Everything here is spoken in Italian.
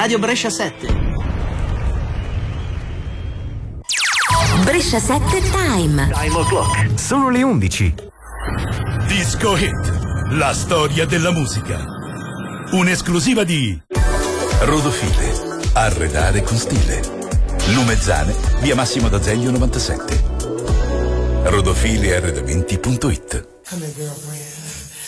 Radio Brescia 7. Brescia 7 Time. Time o'clock. Sono le 11. Disco Hit, la storia della musica. Un'esclusiva di Rodofile, arredare con stile. Lumezzane, via Massimo d'Azeglio 97. Rodofilearredamenti.it. Come girlfriend.